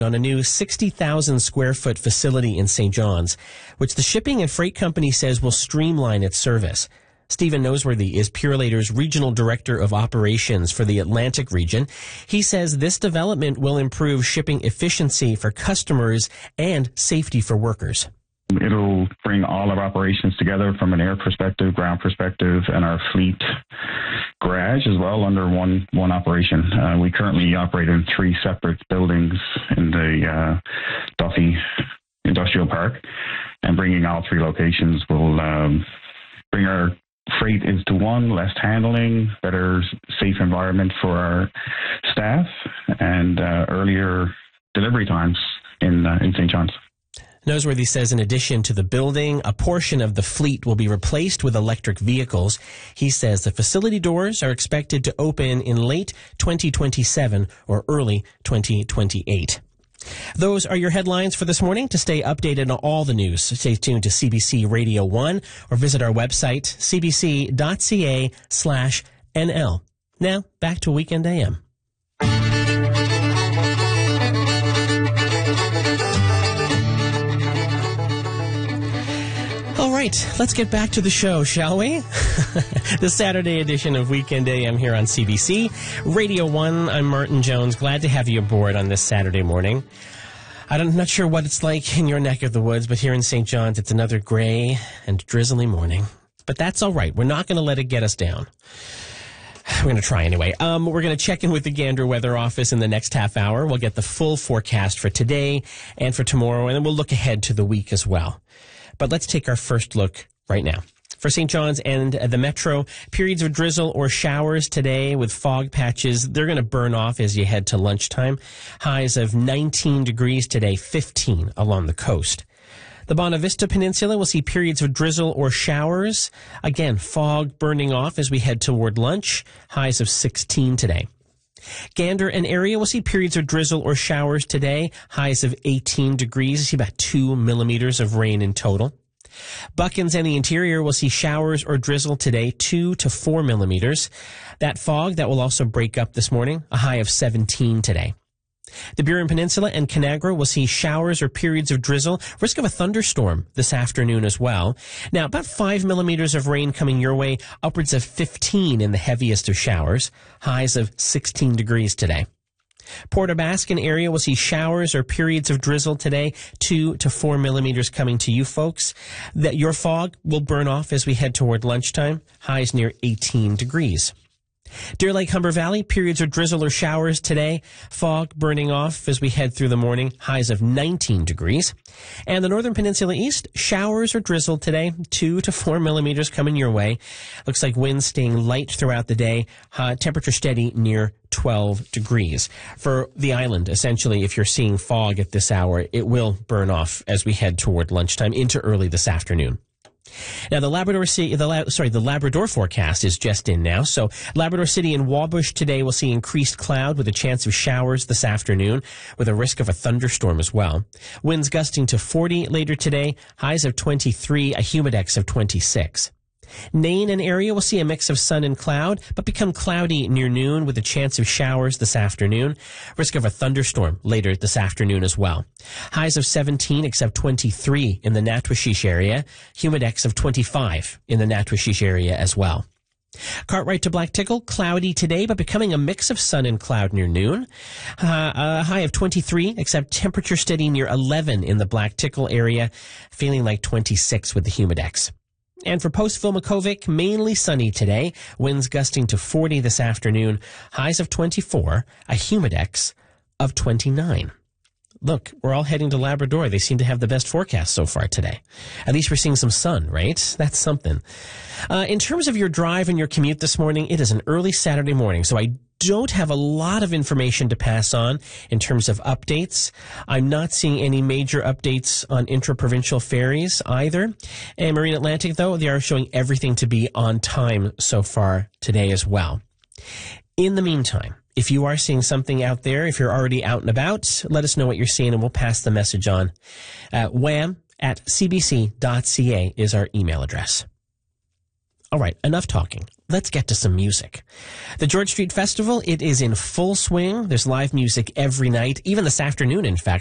on a new 60,000 square foot facility in St. John's, which the shipping and freight company says will streamline its service. Stephen Noseworthy is Purolator's Regional Director of Operations for the Atlantic region. He says this development will improve shipping efficiency for customers and safety for workers. It'll bring all our operations together from an air perspective, ground perspective, and our fleet garage as well under one operation. We currently operate in 3 separate buildings in the Duffy Industrial Park, and bringing all 3 locations will bring our freight into one, less handling, better safe environment for our staff, and earlier delivery times in St. John's. Noseworthy says in addition to the building, a portion of the fleet will be replaced with electric vehicles. He says the facility doors are expected to open in late 2027 or early 2028. Those are your headlines for this morning. To stay updated on all the news, stay tuned to CBC Radio 1 or visit our website, cbc.ca/NL. Now, back to Weekend AM. All right, let's get back to the show, shall we? The Saturday edition of Weekend AM here on CBC Radio 1. I'm Martin Jones. Glad to have you aboard on this Saturday morning. I'm not sure what it's like in your neck of the woods, but here in St. John's, it's another gray and drizzly morning. But that's all right. We're not going to let it get us down. We're going to try anyway. We're going to check in with the Gander Weather Office in the next half hour. We'll get the full forecast for today and for tomorrow, and then we'll look ahead to the week as well. But let's take our first look right now. For St. John's and the Metro, periods of drizzle or showers today with fog patches. They're going to burn off as you head to lunchtime. Highs of 19 degrees today, 15 along the coast. The Bonavista Peninsula will see periods of drizzle or showers. Again, fog burning off as we head toward lunch. Highs of 16 today. Gander and area will see periods of drizzle or showers today. Highs of 18 degrees. You see about 2 millimeters of rain in total. Buckens and the interior will see showers or drizzle today, 2 to 4 millimeters. That fog, that will also break up this morning. A high of 17 today. The Burin Peninsula and Conagra will see showers or periods of drizzle. Risk of a thunderstorm this afternoon as well. Now, about 5 millimeters of rain coming your way, upwards of 15 in the heaviest of showers. Highs of 16 degrees today. Port aux Basques area will see showers or periods of drizzle today, 2 to 4 millimeters coming to you folks. That your fog will burn off as we head toward lunchtime. Highs near 18 degrees. Deer Lake, Humber Valley, periods of drizzle or showers today. Fog burning off as we head through the morning. Highs of 19 degrees. And the Northern Peninsula East, showers or drizzle today. 2 to 4 millimeters coming your way. Looks like winds staying light throughout the day. Temperature steady near 12 degrees. For the island, essentially, if you're seeing fog at this hour, it will burn off as we head toward lunchtime into early this afternoon. Now, the Labrador forecast is just in now. So, Labrador City and Wabush today will see increased cloud with a chance of showers this afternoon with a risk of a thunderstorm as well. Winds gusting to 40 later today, highs of 23, a humidex of 26. Nain and area will see a mix of sun and cloud, but become cloudy near noon with a chance of showers this afternoon. Risk of a thunderstorm later this afternoon as well. Highs of 17 except 23 in the Natwashish area. Humidex of 25 in the Natwashish area as well. Cartwright to Black Tickle, cloudy today, but becoming a mix of sun and cloud near noon. A high of 23, except temperature steady near 11 in the Black Tickle area, feeling like 26 with the humidex. And for Postville Makovic, mainly sunny today. Winds gusting to 40 this afternoon. Highs of 24, a humidex of 29. Look, we're all heading to Labrador. They seem to have the best forecast so far today. At least we're seeing some sun, right? That's something. In terms of your drive and your commute this morning, it is an early Saturday morning, so I don't have a lot of information to pass on in terms of updates. I'm not seeing any major updates on intra-provincial ferries either. And Marine Atlantic, though, they are showing everything to be on time so far today as well. In the meantime, if you are seeing something out there, if you're already out and about, let us know what you're seeing and we'll pass the message on. wham@cbc.ca is our email address. All right, enough talking. Let's get to some music. The George Street Festival, it is in full swing. There's live music every night, even this afternoon, in fact.